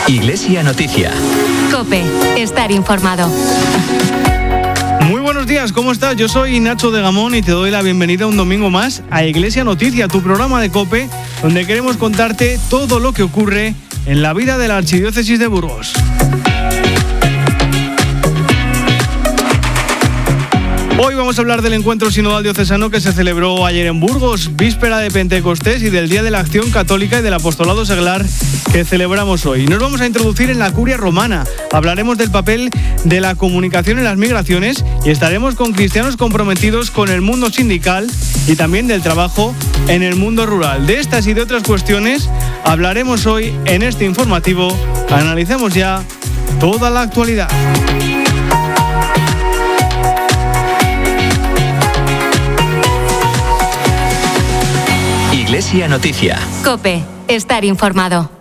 Iglesia Noticia. COPE. Estar informado. Muy buenos días, ¿cómo estás? Yo soy Nacho de Gamón y te doy la bienvenida un domingo más a Iglesia Noticia, tu programa de COPE, donde queremos contarte todo lo que ocurre en la vida de la Archidiócesis de Burgos. Hoy vamos a hablar del encuentro sinodal diocesano que se celebró ayer en Burgos, víspera de Pentecostés y del Día de la Acción Católica y del Apostolado Seglar que celebramos hoy. Nos vamos a introducir en la Curia Romana, hablaremos del papel de la comunicación en las migraciones y estaremos con cristianos comprometidos con el mundo sindical y también del trabajo en el mundo rural. De estas y de otras cuestiones hablaremos hoy en este informativo. Analizamos ya toda la actualidad. Iglesia Noticia. COPE. Estar informado.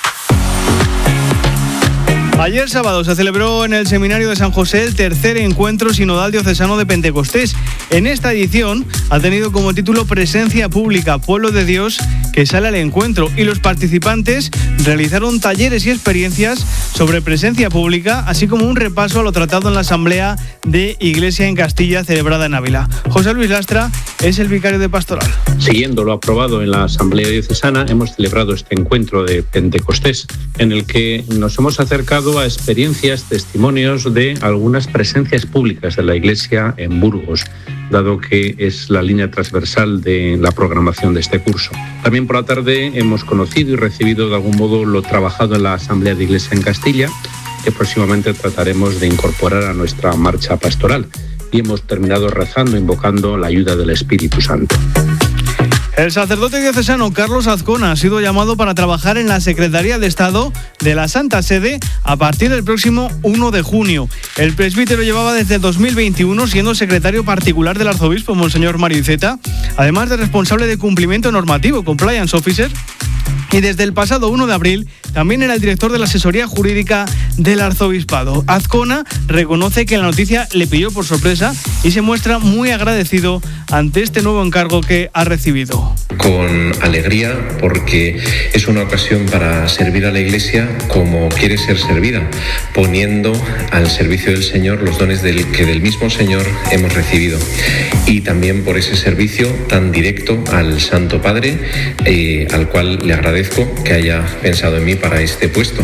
Ayer sábado se celebró en el Seminario de San José el tercer encuentro sinodal diocesano de Pentecostés. En esta edición ha tenido como título Presencia Pública, Pueblo de Dios que sale al encuentro, y los participantes realizaron talleres y experiencias sobre presencia pública, así como un repaso a lo tratado en la Asamblea de Iglesia en Castilla celebrada en Ávila. José Luis Lastra es el vicario de Pastoral. Siguiendo lo aprobado en la Asamblea Diocesana, hemos celebrado este encuentro de Pentecostés, en el que nos hemos acercado a experiencias, testimonios de algunas presencias públicas de la Iglesia en Burgos, dado que es la línea transversal de la programación de este curso. También por la tarde hemos conocido y recibido de algún modo lo trabajado en la Asamblea de Iglesia en Castilla, que próximamente trataremos de incorporar a nuestra marcha pastoral, y hemos terminado rezando, invocando la ayuda del Espíritu Santo. El sacerdote diocesano Carlos Azcona ha sido llamado para trabajar en la Secretaría de Estado de la Santa Sede a partir del próximo 1 de junio. El presbítero llevaba desde 2021 siendo secretario particular del arzobispo Monseñor Mario Iceta, además de responsable de cumplimiento normativo, Compliance Officer, y desde el pasado 1 de abril también era el director de la asesoría jurídica del arzobispado. Azcona reconoce que la noticia le pilló por sorpresa y se muestra muy agradecido ante este nuevo encargo que ha recibido. Con alegría, porque es una ocasión para servir a la Iglesia como quiere ser servida, poniendo al servicio del Señor los dones que del mismo Señor hemos recibido. Y también por ese servicio tan directo al Santo Padre, al cual le agradezco que haya pensado en mí para este puesto.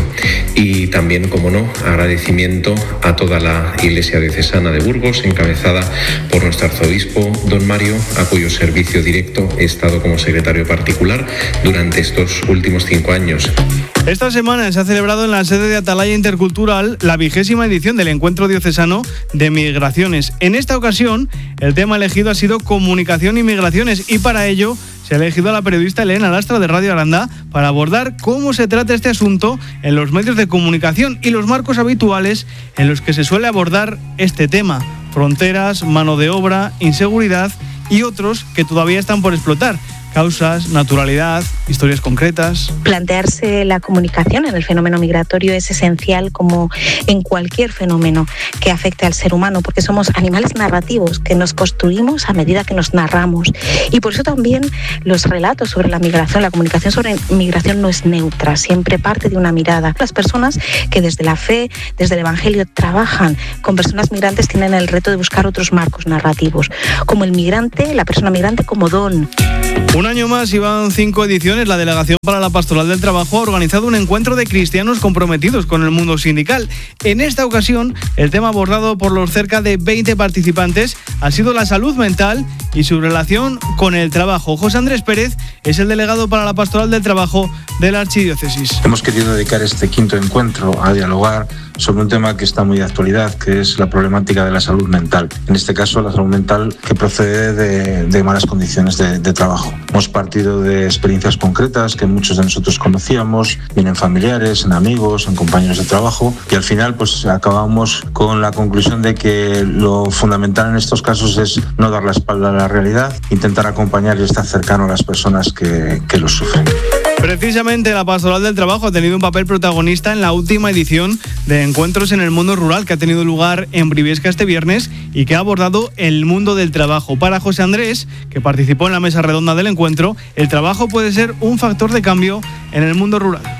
Y también, como no, agradecimiento a toda la Iglesia diocesana de Burgos, encabezada por nuestro arzobispo don Mario, a cuyo servicio directo he estado como secretario particular durante estos últimos 5 años. Esta semana se ha celebrado en la sede de Atalaya Intercultural la 20ª edición del Encuentro Diocesano de Migraciones. En esta ocasión, el tema elegido ha sido comunicación y migraciones, y para ello se ha elegido a la periodista Elena Lastra de Radio Aranda para abordar cómo se trata este asunto en los medios de comunicación y los marcos habituales en los que se suele abordar este tema: fronteras, mano de obra, inseguridad y otros que todavía están por explotar. Causas, naturalidad, historias concretas. Plantearse la comunicación en el fenómeno migratorio es esencial, como en cualquier fenómeno que afecte al ser humano, porque somos animales narrativos que nos construimos a medida que nos narramos. Y por eso también los relatos sobre la migración, la comunicación sobre migración no es neutra, siempre parte de una mirada. Las personas que desde la fe, desde el Evangelio, trabajan con personas migrantes tienen el reto de buscar otros marcos narrativos, como el migrante, la persona migrante como don. Un año más y van 5 ediciones. La Delegación para la Pastoral del Trabajo ha organizado un encuentro de cristianos comprometidos con el mundo sindical. En esta ocasión, el tema abordado por los cerca de 20 participantes ha sido la salud mental y su relación con el trabajo. José Andrés Pérez es el delegado para la Pastoral del Trabajo de la Archidiócesis. Hemos querido dedicar este 5º encuentro a dialogar sobre un tema que está muy de actualidad, que es la problemática de la salud mental. En este caso, la salud mental que procede de malas condiciones de trabajo. Hemos partido de experiencias concretas que muchos de nosotros conocíamos, bien en familiares, en amigos, en compañeros de trabajo, y al final pues acabamos con la conclusión de que lo fundamental en estos casos es no dar la espalda a la realidad, intentar acompañar y estar cercano a las personas que lo sufren. Precisamente la Pastoral del Trabajo ha tenido un papel protagonista en la última edición de Encuentros en el Mundo Rural, que ha tenido lugar en Briviesca este viernes y que ha abordado el mundo del trabajo. Para José Andrés, que participó en la mesa redonda del encuentro, el trabajo puede ser un factor de cambio en el mundo rural. El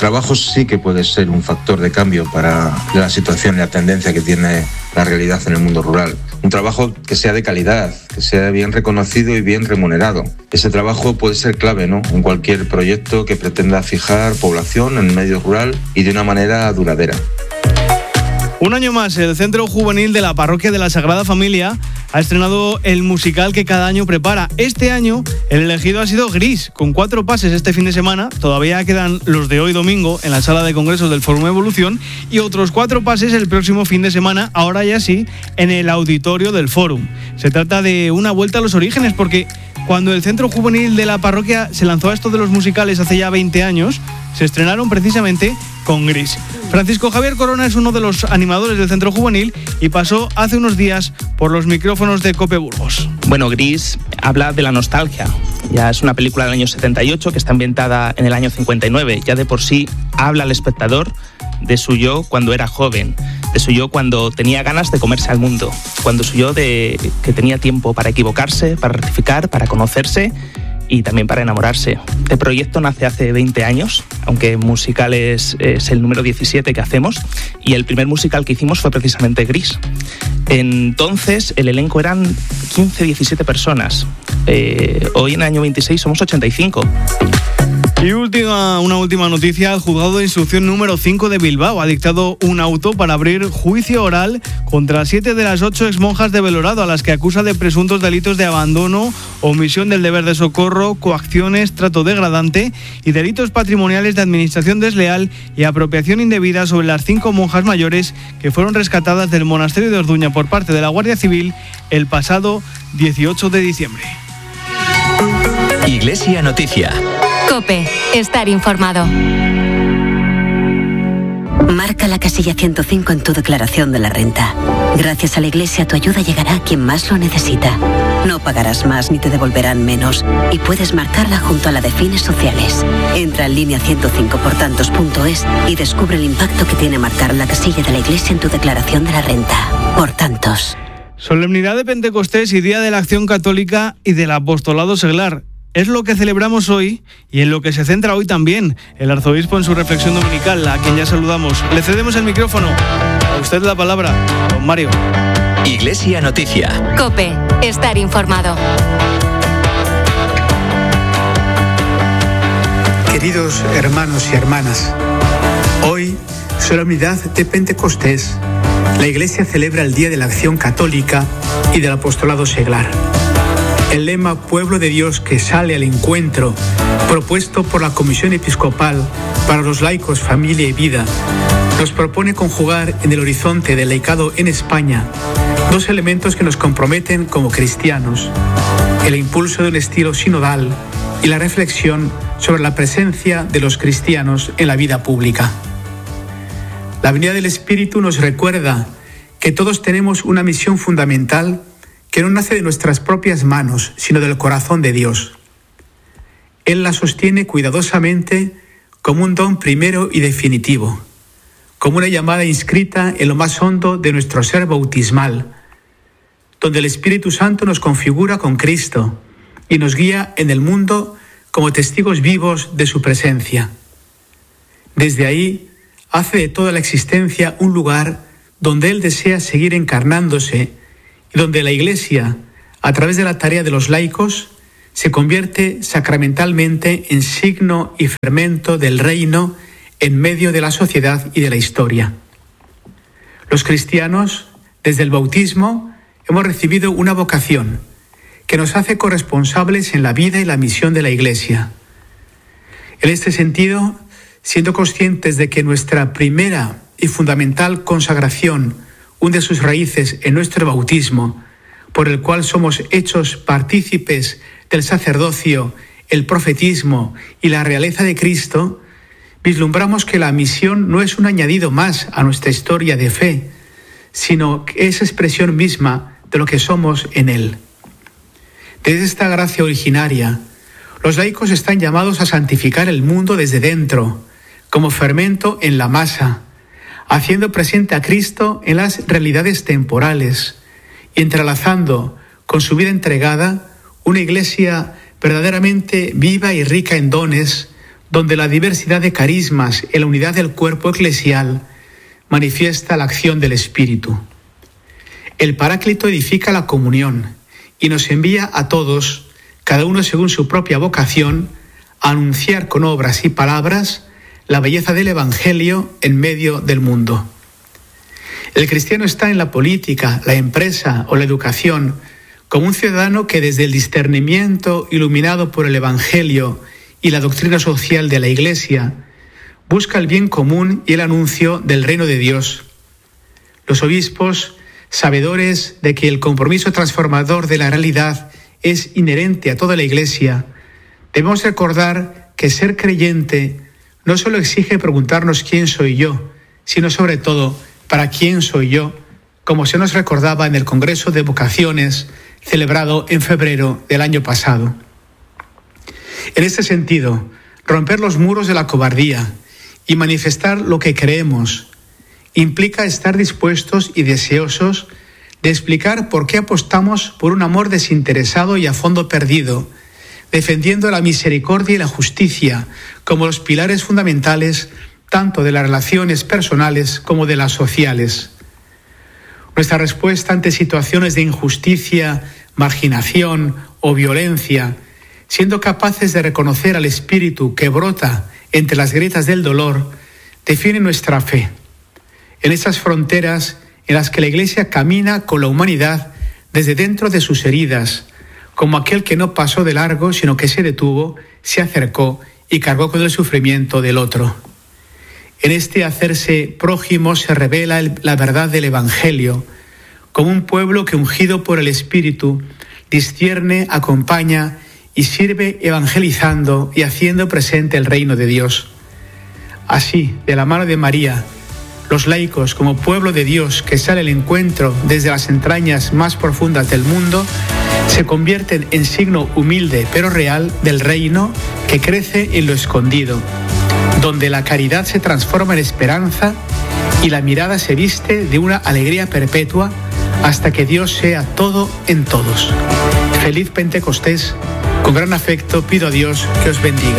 trabajo sí que puede ser un factor de cambio para la situación y la tendencia que tiene la realidad en el mundo rural. Un trabajo que sea de calidad, que sea bien reconocido y bien remunerado. Ese trabajo puede ser clave, ¿no?, en cualquier proyecto que pretenda fijar población en el medio rural y de una manera duradera. Un año más, el Centro Juvenil de la Parroquia de la Sagrada Familia ha estrenado el musical que cada año prepara. Este año el elegido ha sido Gris, con 4 pases este fin de semana. Todavía quedan los de hoy domingo en la sala de congresos del Fórum Evolución y otros 4 pases el próximo fin de semana, ahora ya sí, en el auditorio del Fórum. Se trata de una vuelta a los orígenes porque cuando el Centro Juvenil de la Parroquia se lanzó a esto de los musicales hace ya 20 años, se estrenaron precisamente con Gris. Francisco Javier Corona es uno de los animadores del Centro Juvenil y pasó hace unos días por los micrófonos de COPE Burgos. Bueno, Gris habla de la nostalgia. Ya es una película del año 78 que está ambientada en el año 59. Ya de por sí habla al espectador de su yo cuando era joven, de su yo cuando tenía ganas de comerse al mundo, cuando su yo de que tenía tiempo para equivocarse, para rectificar, para conocerse y también para enamorarse. Este proyecto nace hace 20 años, aunque musical es el número 17 que hacemos, y el primer musical que hicimos fue precisamente Gris. Entonces el elenco eran 15-17 personas. Hoy en el año 26 somos 85. Y una última noticia, el juzgado de instrucción número 5 de Bilbao ha dictado un auto para abrir juicio oral contra 7 de las 8 exmonjas de Belorado, a las que acusa de presuntos delitos de abandono, omisión del deber de socorro, coacciones, trato degradante y delitos patrimoniales de administración desleal y apropiación indebida sobre las 5 monjas mayores que fueron rescatadas del monasterio de Orduña por parte de la Guardia Civil el pasado 18 de diciembre. Iglesia Noticia. COPE, estar informado. Marca la casilla 105 en tu declaración de la renta. Gracias a la Iglesia tu ayuda llegará a quien más lo necesita. No pagarás más ni te devolverán menos y puedes marcarla junto a la de fines sociales. Entra en línea 105portantos.es y descubre el impacto que tiene marcar la casilla de la Iglesia en tu declaración de la renta. Por tantos. Solemnidad de Pentecostés y Día de la Acción Católica y del Apostolado Seglar. Es lo que celebramos hoy y en lo que se centra hoy también el arzobispo en su reflexión dominical, a quien ya saludamos. Le cedemos el micrófono. A usted la palabra, don Mario. Iglesia Noticia. COPE, estar informado. Queridos hermanos y hermanas, hoy, solemnidad de Pentecostés, la Iglesia celebra el Día de la Acción Católica y del Apostolado Seglar. El lema Pueblo de Dios que sale al encuentro, propuesto por la Comisión Episcopal para los laicos, familia y vida, nos propone conjugar en el horizonte del laicado en España 2 elementos que nos comprometen como cristianos: el impulso de un estilo sinodal y la reflexión sobre la presencia de los cristianos en la vida pública. La venida del Espíritu nos recuerda que todos tenemos una misión fundamental que no nace de nuestras propias manos, sino del corazón de Dios. Él la sostiene cuidadosamente como un don primero y definitivo, como una llamada inscrita en lo más hondo de nuestro ser bautismal, donde el Espíritu Santo nos configura con Cristo y nos guía en el mundo como testigos vivos de su presencia. Desde ahí, hace de toda la existencia un lugar donde Él desea seguir encarnándose, y donde la Iglesia, a través de la tarea de los laicos, se convierte sacramentalmente en signo y fermento del reino en medio de la sociedad y de la historia. Los cristianos, desde el bautismo, hemos recibido una vocación que nos hace corresponsables en la vida y la misión de la Iglesia. En este sentido, siendo conscientes de que nuestra primera y fundamental consagración hunde sus raíces en nuestro bautismo, por el cual somos hechos partícipes del sacerdocio, el profetismo y la realeza de Cristo, vislumbramos que la misión no es un añadido más a nuestra historia de fe, sino que es expresión misma de lo que somos en Él. Desde esta gracia originaria, los laicos están llamados a santificar el mundo desde dentro, como fermento en la masa, haciendo presente a Cristo en las realidades temporales y entrelazando con su vida entregada una Iglesia verdaderamente viva y rica en dones, donde la diversidad de carismas y la unidad del cuerpo eclesial manifiesta la acción del Espíritu. El Paráclito edifica la comunión y nos envía a todos, cada uno según su propia vocación, a anunciar con obras y palabras la belleza del Evangelio en medio del mundo. El cristiano está en la política, la empresa o la educación como un ciudadano que desde el discernimiento iluminado por el Evangelio y la doctrina social de la Iglesia busca el bien común y el anuncio del reino de Dios. Los obispos, sabedores de que el compromiso transformador de la realidad es inherente a toda la Iglesia, debemos recordar que ser creyente no solo exige preguntarnos quién soy yo, sino sobre todo para quién soy yo, como se nos recordaba en el Congreso de Vocaciones celebrado en febrero del año pasado. En este sentido, romper los muros de la cobardía y manifestar lo que creemos implica estar dispuestos y deseosos de explicar por qué apostamos por un amor desinteresado y a fondo perdido, defendiendo la misericordia y la justicia como los pilares fundamentales tanto de las relaciones personales como de las sociales. Nuestra respuesta ante situaciones de injusticia, marginación o violencia, siendo capaces de reconocer al espíritu que brota entre las grietas del dolor, define nuestra fe. En esas fronteras en las que la Iglesia camina con la humanidad desde dentro de sus heridas, como aquel que no pasó de largo, sino que se detuvo, se acercó y cargó con el sufrimiento del otro. En este hacerse prójimo se revela la verdad del Evangelio, como un pueblo que, ungido por el Espíritu, discierne, acompaña y sirve evangelizando y haciendo presente el reino de Dios. Así, de la mano de María, los laicos, como pueblo de Dios que sale al encuentro desde las entrañas más profundas del mundo, se convierten en signo humilde pero real del reino que crece en lo escondido, donde la caridad se transforma en esperanza y la mirada se viste de una alegría perpetua hasta que Dios sea todo en todos. Feliz Pentecostés. Con gran afecto pido a Dios que os bendiga.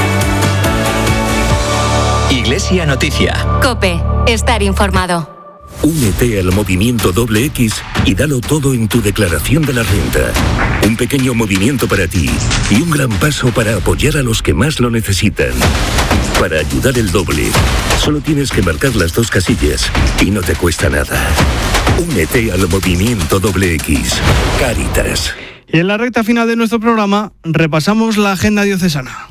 Iglesia Noticia. COPE. Estar informado. Únete al movimiento X y dalo todo en tu declaración de la renta. Un pequeño movimiento para ti y un gran paso para apoyar a los que más lo necesitan. Para ayudar el doble, solo tienes que marcar las 2 casillas y no te cuesta nada. Únete al movimiento X. Cáritas. Y en la recta final de nuestro programa repasamos la agenda diocesana.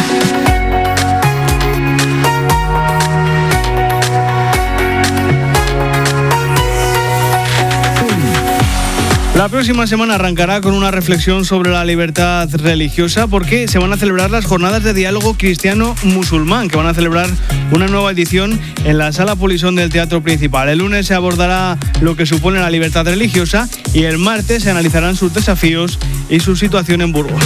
La próxima semana arrancará con una reflexión sobre la libertad religiosa porque se van a celebrar las jornadas de diálogo cristiano-musulmán, que van a celebrar una nueva edición en la Sala Polisón del Teatro Principal. El lunes se abordará lo que supone la libertad religiosa y el martes se analizarán sus desafíos y su situación en Burgos.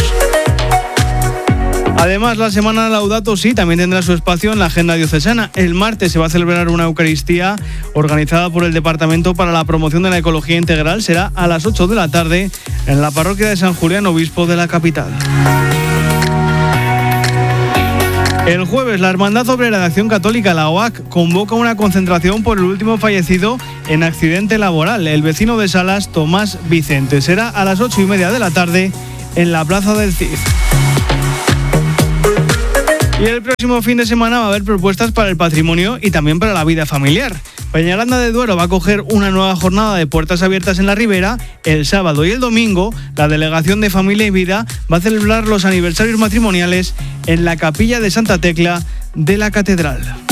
Además, la semana Laudato Si también tendrá su espacio en la agenda diocesana. El martes se va a celebrar una Eucaristía organizada por el Departamento para la Promoción de la Ecología Integral. Será a las 8 de la tarde en la parroquia de San Julián, obispo de la capital. El jueves, la Hermandad Obrera de Acción Católica, la OAC, convoca una concentración por el último fallecido en accidente laboral, el vecino de Salas, Tomás Vicente. Será a las 8:30 de la tarde en la Plaza del Cid. Y el próximo fin de semana va a haber propuestas para el patrimonio y también para la vida familiar. Peñaranda de Duero va a acoger una nueva jornada de puertas abiertas en la Ribera. El sábado y el domingo, la Delegación de Familia y Vida va a celebrar los aniversarios matrimoniales en la Capilla de Santa Tecla de la Catedral.